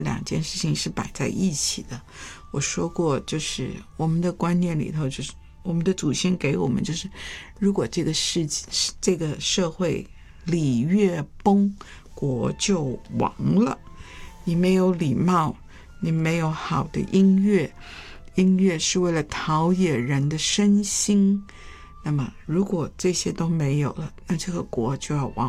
两件事情是摆在一起的。我说过，就是我们的观念里头，就是我们的祖先给我们，就是如果这个社会礼乐崩，国就亡了。你没有礼貌，你没有好的音乐，音乐是为了陶冶人的身心，那么如果这些都没有了，那这个国就要亡